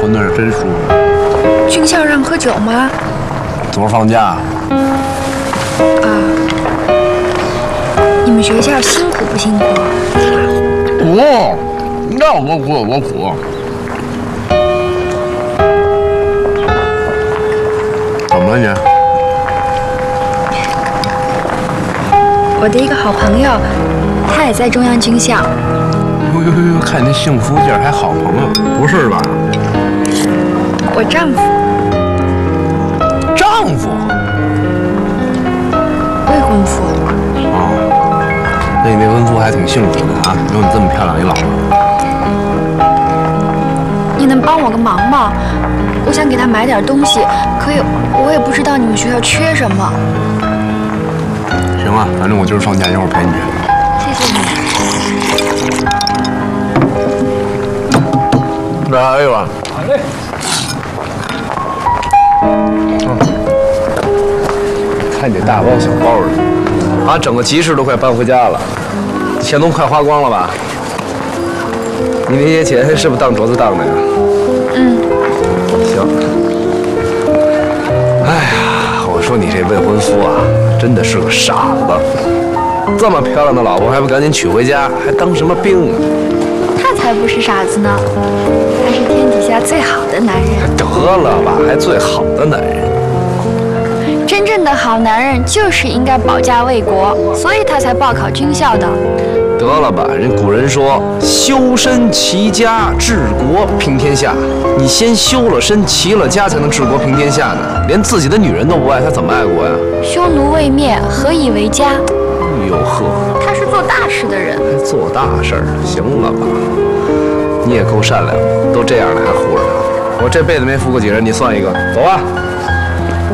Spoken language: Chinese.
馄饨是真舒服。 军校让喝酒吗？ 昨儿放假。 啊，你们学校辛苦不辛苦？ 苦，那有多苦有多苦。怎么了你？ 我的一个好朋友，他也在中央军校。 呦，看你那幸福劲儿，还好朋友？不是吧？ 我丈夫。 丈夫？ 未婚夫。 哦，那你未婚夫还挺幸福的啊，有你这么漂亮一老婆。 你能帮我个忙吗？我想给他买点东西，可以，我也不知道你们学校缺什么。 行啊，反正我今儿放假，一会儿陪你去。 谢谢你。 来一碗。 好嘞。 看你大包小包的，把整个集市都快搬回家了，钱都快花光了吧？你那些钱是不是当镯子当的呀？ 嗯。 行。哎呀，我说你这未婚夫啊，真的是个傻子，这么漂亮的老婆还不赶紧娶回家，还当什么兵啊？ 他才不是傻子呢，他是天底下最好的男人。 得了吧，还最好的男人。 真正的好男人就是应该保家卫国，所以他才报考军校的。 得了吧，人古人说修身齐家治国平天下，你先修了身齐了家才能治国平天下呢。连自己的女人都不爱，他怎么爱国呀？ 匈奴未灭，何以为家？ 哎呦呵， 他是做大事的人。 还做大事儿，行了吧？你也够善良，都这样了还护着他。我这辈子没服过几人，你算一个。走吧。